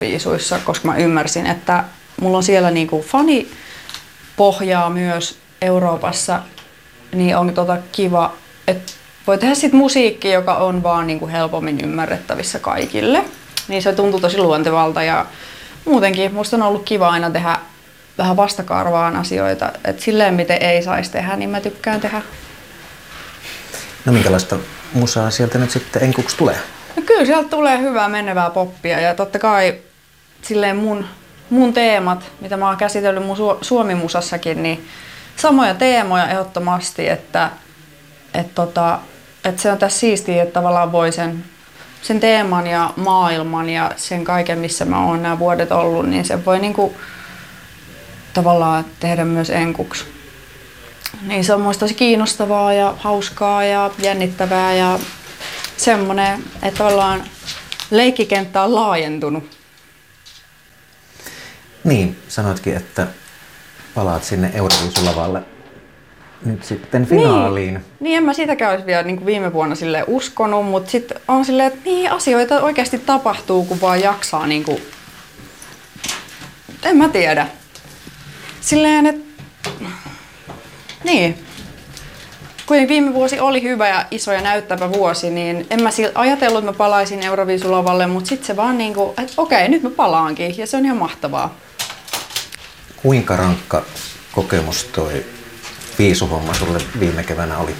Euroviisuissa, koska mä ymmärsin, että mulla on siellä niinku fanipohjaa myös Euroopassa, niin on kiva, että voi tehdä sit musiikkia, joka on vaan niinku helpommin ymmärrettävissä kaikille. Niin se tuntuu tosi luontevalta ja muutenkin musta on ollut kiva aina tehdä vähän vastakarvaan asioita. Et silleen miten ei saisi tehdä, niin mä tykkään tehdä. No minkälaista musaa sieltä nyt sitten enkuksi tulee? No kyllä sieltä tulee hyvää menevää poppia ja totta kai silleen mun teemat, mitä mä oon käsitellyt mun Suomi-musassakin, niin samoja teemoja ehdottomasti, että se on tässä siistiä, että tavallaan voi sen teeman ja maailman ja sen kaiken, missä mä oon nämä vuodet ollut, niin se voi niinku tavallaan tehdä myös enkuksi. Niin se on musta tosi kiinnostavaa ja hauskaa ja jännittävää ja semmoinen, että tavallaan leikkikenttä on laajentunut. Niin, sanoitkin, että palaat sinne Euroviisulavalle nyt sitten finaaliin. Niin en mä sitäkään olisi vielä niin viime vuonna silleen uskonut, mutta sitten on silleen, että niin asioita oikeasti tapahtuu, kun vaan jaksaa niin kuin, en mä tiedä. Silleen, että niin. Kun viime vuosi oli hyvä ja iso ja näyttävä vuosi, niin en mä ajatellut, että mä palaisin Euroviisulavalle, mutta sitten se vaan niin kuin, että okei, nyt mä palaankin ja se on ihan mahtavaa. Kuinka rankka kokemus toi viisuhomma sulle viime keväänä oli?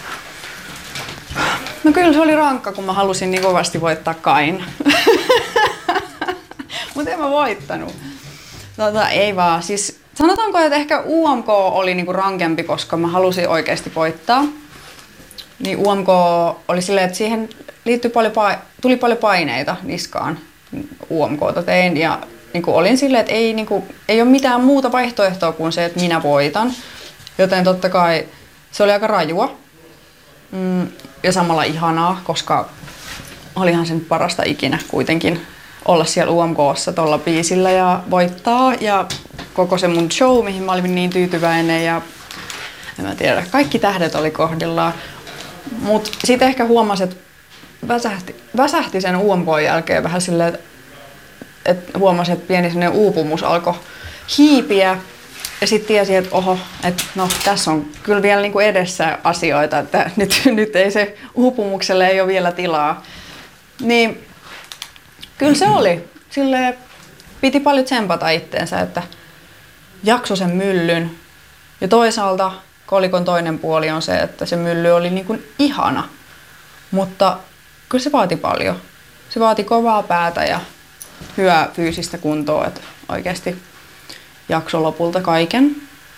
No kyllä se oli rankka, kun mä halusin niin kovasti voittaa Kain. Mutta en mä voittanut. Ei vaan. Siis sanotaanko, että ehkä UMK oli niinku rankempi, koska mä halusin oikeasti voittaa. Niin UMK oli silleen, että siihen liittyi tuli paljon paineita niskaan. UMKta tein ja niinku olin silleen, että ei ole mitään muuta vaihtoehtoa kuin se, että minä voitan. Joten totta kai se oli aika rajua ja samalla ihanaa, koska olihan se nyt parasta ikinä kuitenkin olla siellä UMK:ssa tuolla biisillä ja voittaa. Ja koko se mun show, mihin mä olin niin tyytyväinen ja en mä tiedä, kaikki tähdet oli kohdillaan. Mut sitten ehkä huomasin, että väsähti sen UMK:n jälkeen vähän silleen, että huomasin, että pieni sellainen uupumus alkoi hiipiä. Ja sitten tiesin, että oho, että no tässä on kyllä vielä niinku edessä asioita, että nyt ei se uupumukselle ei ole vielä tilaa. Niin kyllä se oli. Silleen piti paljon tsempata itteensä, että jaksoi sen myllyn. Ja toisaalta kolikon toinen puoli on se, että se mylly oli niinku ihana. Mutta kyllä se vaati paljon. Se vaati kovaa päätä ja hyvää fyysistä kuntoa, että oikeasti jakso lopulta kaiken.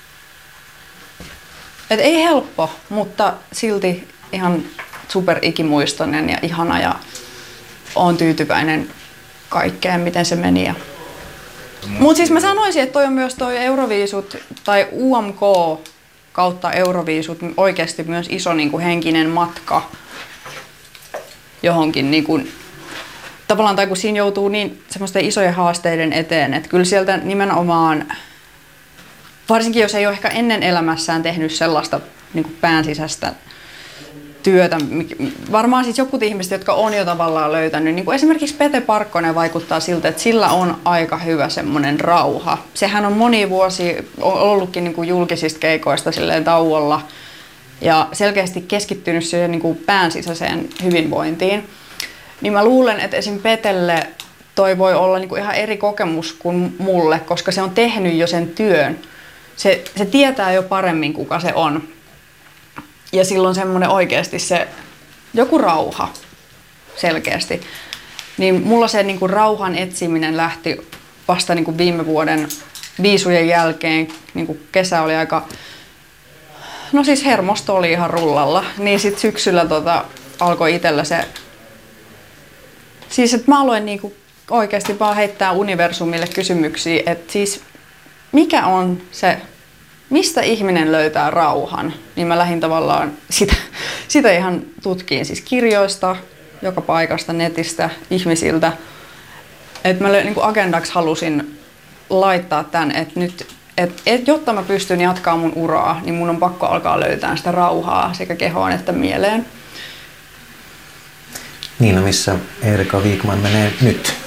Et ei helppo, mutta silti ihan super ikimuistoinen ja ihana ja oon tyytyväinen kaikkeen, miten se meni. Mutta siis mä sanoisin, että toi on myös toi Euroviisut tai UMK kautta Euroviisut oikeasti myös iso niinku henkinen matka johonkin niinku tavallaan, tai kun siinä joutuu niin semmoisten isojen haasteiden eteen, että kyllä sieltä nimenomaan, varsinkin jos ei ole ehkä ennen elämässään tehnyt sellaista niin kuin päänsisäistä työtä, varmaan siis jotkut ihmiset, jotka on jo tavallaan löytänyt, niin kuin esimerkiksi Pete Parkkonen vaikuttaa siltä, että sillä on aika hyvä semmoinen rauha. Sehän on moni vuosi ollutkin niin kuin julkisista keikoista silleen tauolla ja selkeästi keskittynyt siihen niin kuin päänsisäiseen hyvinvointiin. Niin mä luulen, että esim. Petelle toi voi olla niinku ihan eri kokemus kuin mulle, koska se on tehnyt jo sen työn. Se tietää jo paremmin, kuka se on. Ja silloin semmoinen oikeasti se joku rauha selkeästi. Niin mulla se niinku rauhan etsiminen lähti vasta niinku viime vuoden viisujen jälkeen. Niinku kesä oli aika, no siis hermosto oli ihan rullalla. Niin sit syksyllä alkoi itsellä se, siis että mä aloin niinku oikeasti vaan heittää universumille kysymyksiä, että siis mikä on se, mistä ihminen löytää rauhan, niin mä lähdin tavallaan sitä ihan tutkiin siis kirjoista, joka paikasta, netistä, ihmisiltä. Että mä niinku agendaksi halusin laittaa tämän, että nyt, jotta mä pystyn jatkaa mun uraa, niin mun on pakko alkaa löytää sitä rauhaa sekä kehoon että mieleen. Niin, no missä Erika Wikman menee nyt?